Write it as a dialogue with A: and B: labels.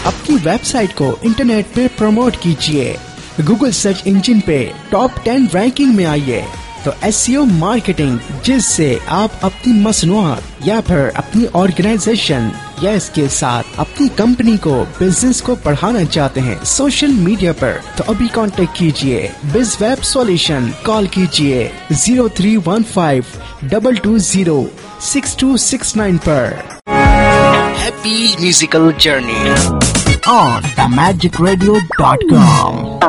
A: अपनी वेबसाइट को इंटरनेट पे प्रमोट कीजिए, गूगल सर्च इंजन पे टॉप 10 रैंकिंग में आइए। तो एसईओ मार्केटिंग, जिससे आप अपनी मसनूआत या फिर अपनी ऑर्गेनाइजेशन या इसके साथ अपनी कंपनी को, बिजनेस को बढ़ाना चाहते हैं सोशल मीडिया पर, तो अभी कांटेक्ट कीजिए बिज वेब सॉल्यूशन। कॉल कीजिए 0315 220 6269 पर। Happy musical journey on themagicradio.com।